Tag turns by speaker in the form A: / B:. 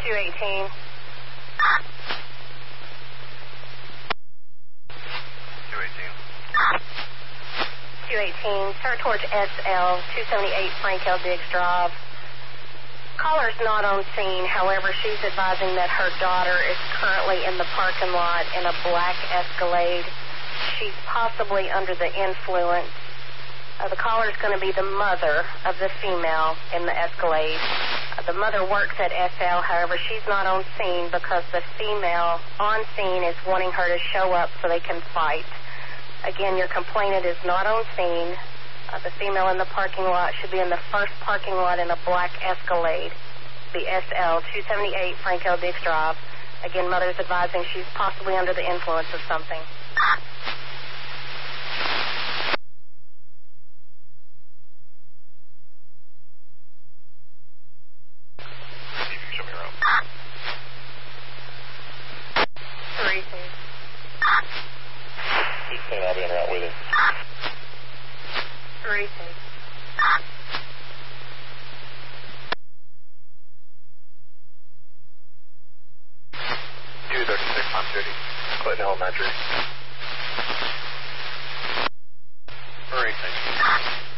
A: 218. 218, sir, towards SL, 278 Frank L. Diggs Drive. Caller's not on scene. However, she's advising that her daughter is currently in the parking lot in a black Escalade. She's possibly under the influence. The caller's going to be the mother of the female in the Escalade. The mother works at SL. However, she's not on scene because the female on scene is wanting her to show up so they can fight. Again, your complainant is not on scene. The female in the parking lot should be in the first parking lot in a black Escalade, the SL, 278 Frank L. Diggs Drive. Again, mother's advising she's possibly under the influence of something.
B: See if you can show me around.
A: 3-2.
B: I'll be en route with you.
A: 3-2.
B: 236 on duty. Clinton Elementary. 418.